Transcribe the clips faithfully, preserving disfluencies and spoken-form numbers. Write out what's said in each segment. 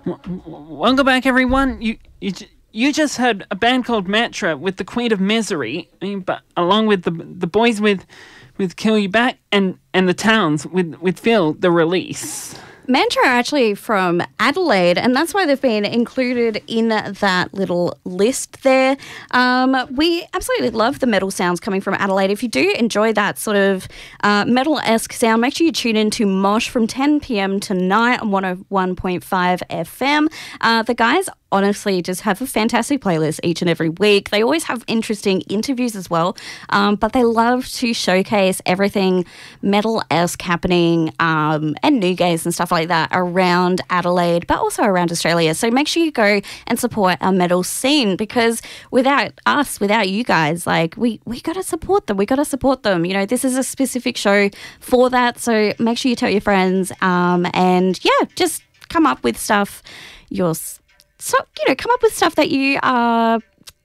W- welcome back, everyone. You, you, you just heard a band called Mantra with the Queen of Misery, I mean, but along with the the boys with with Kill You Back and and the Towns with with Phil the Release. Mantra are actually from Adelaide, and that's why they've been included in that little list there. Um, we absolutely love the metal sounds coming from Adelaide. If you do enjoy that sort of uh, metal-esque sound, make sure you tune in to Mosh from ten p.m. tonight on one oh one point five F M. Uh, the guys honestly just have a fantastic playlist each and every week. They always have interesting interviews as well, um, but they love to showcase everything metal-esque happening um, and new gays and stuff like that around Adelaide, but also around Australia. So make sure you go and support our metal scene, because without us, without you guys, like we, we got to support them. We got to support them. You know, this is a specific show for that. So make sure you tell your friends um, and yeah, just come up with stuff yours. So, you know, come up with stuff that you are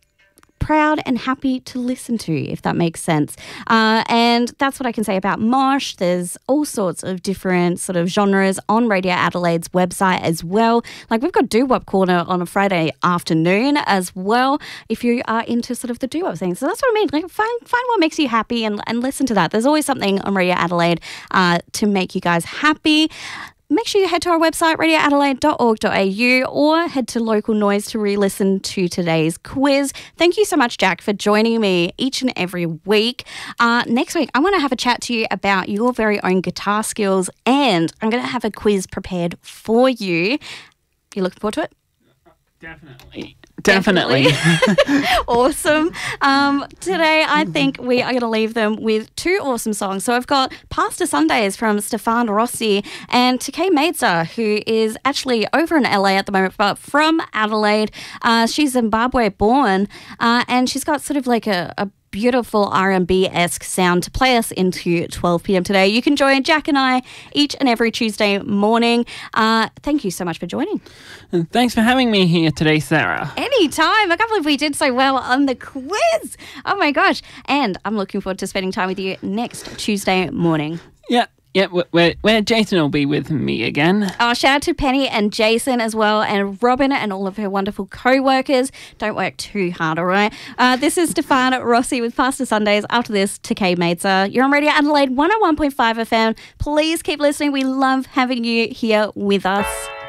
proud and happy to listen to, if that makes sense. Uh, and that's what I can say about Mosh. There's all sorts of different sort of genres on Radio Adelaide's website as well. Like we've got Doo-Wop Corner on a Friday afternoon as well, if you are into sort of the doo-wop thing. So that's what I mean. Like find find what makes you happy and, and listen to that. There's always something on Radio Adelaide uh, to make you guys happy. Make sure you head to our website, radio adelaide dot org dot a u, or head to Local Noise to re-listen to today's quiz. Thank you so much, Jack, for joining me each and every week. Uh, next week, I want to have a chat to you about your very own guitar skills, and I'm going to have a quiz prepared for you. You looking forward to it? Definitely. Definitely. Definitely. Awesome. Um, today, I think we are going to leave them with two awesome songs. So I've got Pastor Sundays from Stefan Rossi and Takei Meza, who is actually over in L A at the moment, but from Adelaide. Uh, she's Zimbabwe born, uh, and she's got sort of like a, a beautiful R and B-esque sound to play us into twelve p.m. today. You can join Jack and I each and every Tuesday morning. Uh, thank you so much for joining. And thanks for having me here today, Sarah. Anytime. I can't believe we did so well on the quiz. Oh my gosh. And I'm looking forward to spending time with you next Tuesday morning. Yeah. Yeah, where, where Jason will be with me again. Oh, shout out to Penny and Jason as well, and Robin and all of her wonderful co-workers. Don't work too hard, all right? Uh, this is Stefan Rossi with Pastor Sundays. After this, Takei Meza. You're on Radio Adelaide one oh one point five F M. Please keep listening. We love having you here with us.